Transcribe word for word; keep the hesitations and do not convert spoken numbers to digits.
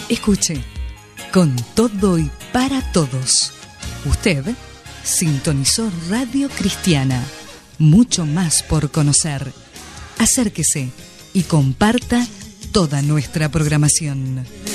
Escuche, con todo y para todos. Usted sintonizó Radio Cristiana. Mucho más por conocer. Acérquese y comparta toda nuestra programación.